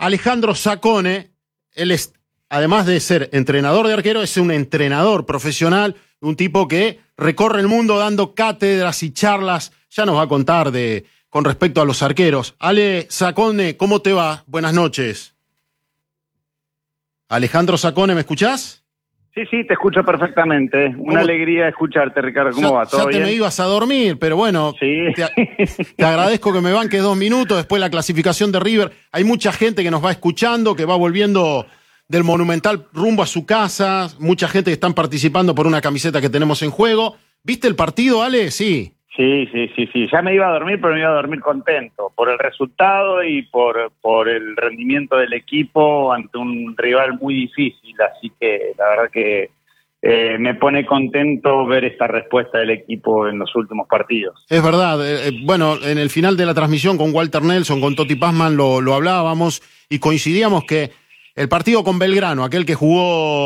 Alejandro Zaccone. Él es, además de ser entrenador de arquero, es un entrenador profesional, un tipo que recorre el mundo dando cátedras y charlas. Ya nos va a contar con respecto a los arqueros. Ale Zaccone, ¿cómo te va? Buenas noches. Alejandro Zaccone, ¿me escuchás? Sí, te escucho perfectamente. Una alegría escucharte, Ricardo. ¿Cómo va? ¿Todo bien? Ya te me ibas a dormir, pero bueno, sí. te agradezco que me banques 2 minutos. Después la clasificación de River. Hay mucha gente que nos va escuchando, que va volviendo del Monumental rumbo a su casa. Mucha gente que están participando por una camiseta que tenemos en juego. ¿Viste el partido, Ale? Sí. Sí. Ya me iba a dormir, pero me iba a dormir contento por el resultado y por el rendimiento del equipo ante un rival muy difícil. Así que la verdad que me pone contento ver esta respuesta del equipo en los últimos partidos. Es verdad. Bueno, en el final de la transmisión con Walter Nelson, con Toti Pazman, lo hablábamos y coincidíamos que el partido con Belgrano, aquel que jugó